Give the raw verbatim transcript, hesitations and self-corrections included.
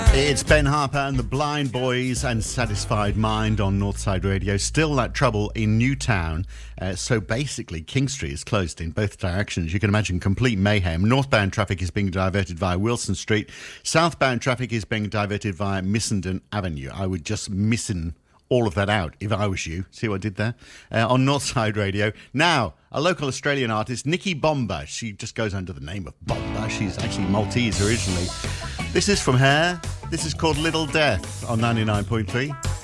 It's Ben Harper and the Blind Boys and Satisfied Mind on Northside Radio. Still that trouble in Newtown. Uh, so basically, King Street is closed in both directions. You can imagine complete mayhem. Northbound traffic is being diverted via Wilson Street. Southbound traffic is being diverted via Missenden Avenue. I would just missen all of that out if I was you. See what I did there? Uh, on Northside Radio. Now, a local Australian artist, Nikki Bomba. She just goes under the name of Bomba. She's actually Maltese originally. This is from her. This is called Little Death on ninety-nine point three.